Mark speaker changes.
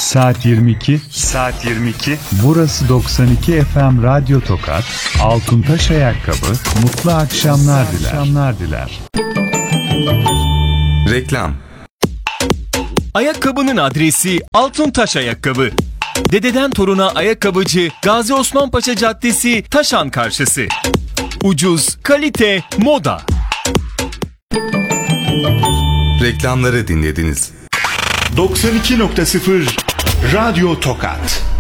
Speaker 1: Saat 22. Saat 22. Burası 92 FM Radyo Tokat. Altuntaş Ayakkabı. Mutlu akşamlar diler.
Speaker 2: Reklam.
Speaker 3: Ayakkabının adresi Altuntaş Ayakkabı. Dededen toruna ayakkabıcı Gazi Osman Paşa Caddesi, Taşan karşısı. Ucuz, kalite, moda.
Speaker 2: Reklamları dinlediniz.
Speaker 4: 92.0 Radyo Tokat.